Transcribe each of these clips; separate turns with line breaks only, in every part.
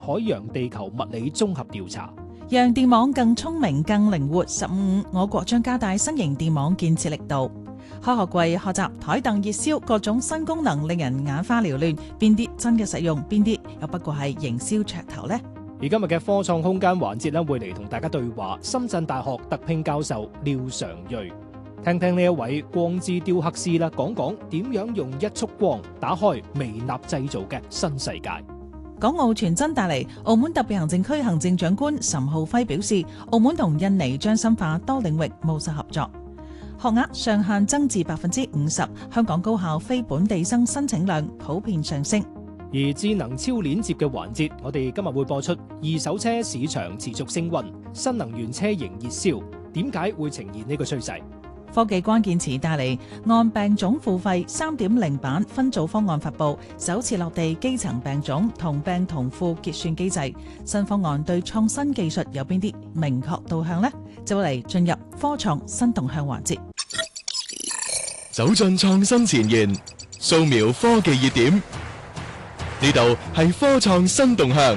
海洋地球物理綜合調查。
讓電網更聰明、更靈活。15，我國將加大新型電網建設力度。開學季學習台凳熱銷，各種新功能令人眼花繚亂。邊啲真嘅實用，邊啲又不過係營銷噱頭呢？
而今日嘅科創空間環節會嚟同大家對話深圳大學特聘教授廖常睿，聽聽呢一位光之雕刻師講講點樣用一束光打開微納製造嘅新世界。
港澳傳真帶嚟，澳門特別行政區行政長官岑浩輝表示，澳門同印尼將深化多領域務實合作。學額上限增至50%，香港高校非本地生申請量普遍上升。
而智能超鏈接嘅環節，我哋今日會播出二手車市場持續升溫，新能源車型熱銷，點解會呈現呢個趨勢？
科技關鍵詞帶嚟，按病種付費 3.0 版分組方案發布，首次落地基層病種同病同付結算機制。新方案對創新技術有邊啲明確導向呢？就會嚟進入科創新動向環節，
走進創新前沿，掃描科技熱點，呢度係科創新動向。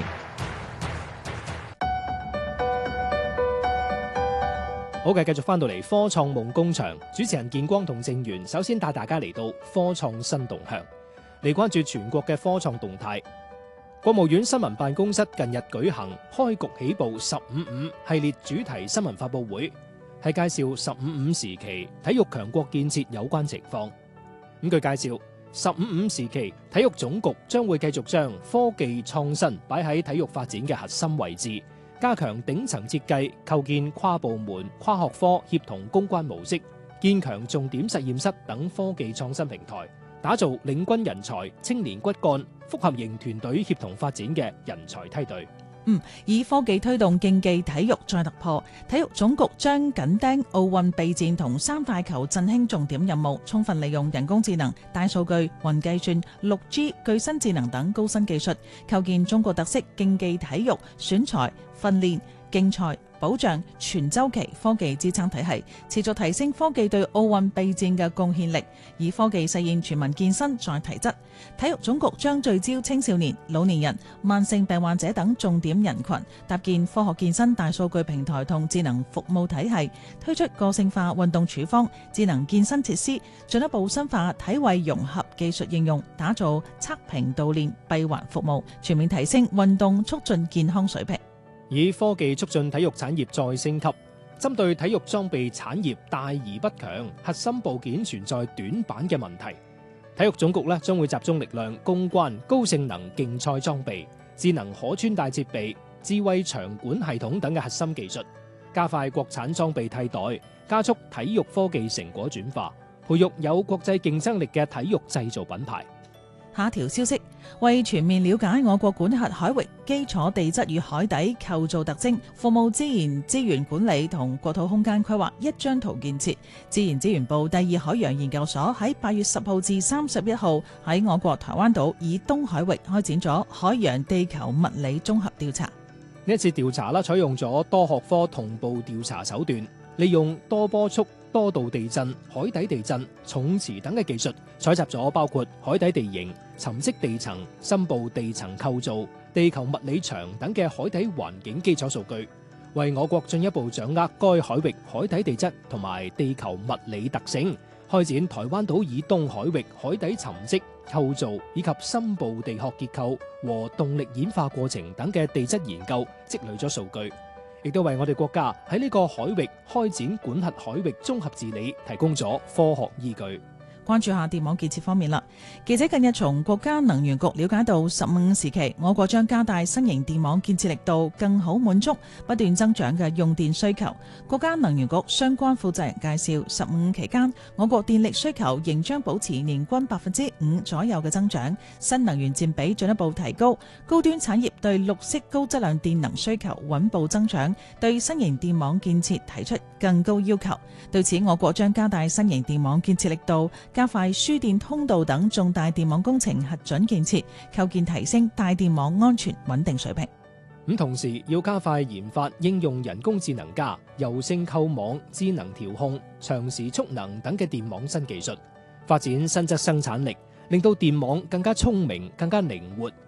好嘅，繼續翻到嚟科創夢工場，主持人建光同正源首先帶大家嚟到科創新動向，嚟關注全國嘅科創動態。國務院新聞辦公室近日舉行開局起步15.5系列主題新聞發佈會，係介紹15.5時期體育強國建設有關情況。據介紹，15.5時期體育總局將會繼續將科技創新擺喺體育發展嘅核心位置，加強頂層設計，構建跨部門、跨學科協同攻關模式，建強重點實驗室等科技創新平台，打造領軍人才、青年骨幹、複合型團隊協同發展嘅人才梯隊。
以科技推動競技體育再突破，體育總局將緊盯奧運備戰同3塊球振興重點任務，充分利用人工智能、大數據、雲計算、6G、具身智能等高新技術，構建中國特色競技體育選材、訓練、競賽、保障全周期科技支撐體系，持續提升科技對奧運備戰嘅貢獻力，以科技實現全民健身再提質。體育總局將聚焦青少年、老年人、慢性病患者等重點人群，搭建科學健身大數據平台同智能服務體系，推出個性化運動處方、智能健身設施，進一步深化體位融合技術應用，打造測評導練閉環服務，全面提升運動促進健康水平。
以科技促進體育產業再升級，針對體育裝備產業大而不強、核心部件存在短板嘅問題，體育總局將會集中力量攻關高性能競賽裝備、智能可穿戴設備、智慧場館系統等嘅核心技術，加快國產裝備替代，加速體育科技成果轉化，培育有國際競爭力嘅體育製造品牌。
下一條消息，為全面了解我國管轄海域基礎地質與海底構造特徵，服務自然資源管理同國土空間規劃一張圖建設，自然資源部第2海洋研究所喺8月10號至31號喺我國台灣島以東海域開展咗海洋地球物理綜合調查。
呢一次調查採用咗多學科同步調查手段，利用多波速、多度地震、海底地震、重磁等嘅技術，採集咗包括海底地形、沉積地層、深部地層構造、地球物理場等嘅海底環境基礎數據，為我國進一步掌握該海域海底地質同埋地球物理特性，開展台灣島以東海域海底沉積構造以及深部地殼結構和動力演化過程等嘅地質研究，積累咗數據，亦都為我哋國家喺呢個海域開展管轄海域綜合治理提供咗科學依據。
關注下電網建設方面啦。記者近日從國家能源局了解到，15時期我國將加大新型電網建設力度，更好滿足不斷增長嘅用電需求。國家能源局相關負責人介紹，15期間我國電力需求仍將保持年均5%左右嘅增長，新能源佔比進一步提高，高端產業對綠色高質量電能需求穩步增長，對新型電網建設提出更高要求。對此，我國將加大新型電網建設力度，加快輸電通道等重大電網工程核准建設，構建提升大電網安全穩定水平。
同時要加快研發應用人工智能加、柔性構網、智能調控、長時速能等嘅電網新技術，發展新質生產力，令到電網更加聰明、更加靈活。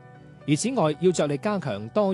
而此外，要着力加強多